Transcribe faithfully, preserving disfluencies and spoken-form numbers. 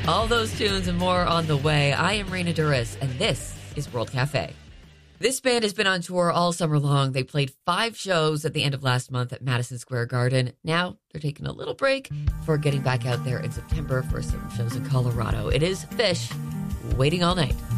All those tunes and more on the way. I am Raina Duras, and this is World Cafe. This band has been on tour all summer long. They played five shows at the end of last month at Madison Square Garden. Now they're taking a little break before getting back out there in September for some shows in Colorado. It is Fish, Waiting All Night.